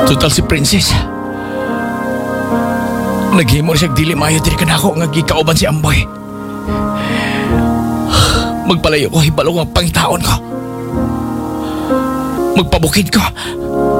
Total si Princess. Naghimo na siyang dili maayo diri kanako nga gikauban si Amboy. Magpalayo ko hibalo ang pangitaon ko. Magpabukid ko.